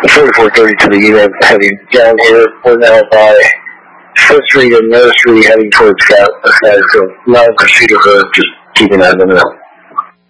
4430 to the unit, heading down here. We're now by Fifth Street and North Street, heading towards Sky. So, not in pursuit of her, just keeping that in the middle.